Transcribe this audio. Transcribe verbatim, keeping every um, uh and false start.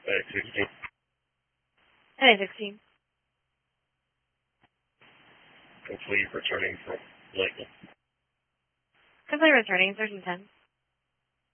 At sixteen. At sixteen. Complete returning from Lakeland. Complete returning, thirteen ten.